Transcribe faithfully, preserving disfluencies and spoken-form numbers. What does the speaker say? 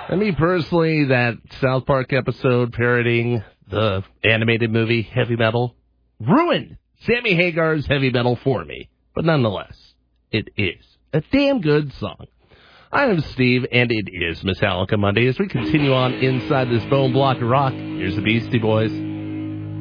And me personally, that South Park episode parodying the animated movie Heavy Metal ruined Sammy Hagar's Heavy Metal for me. But nonetheless, it is a damn good song. I am Steve, and it is Metallica Monday as we continue on inside this bone block of rock. Here's the Beastie Boys.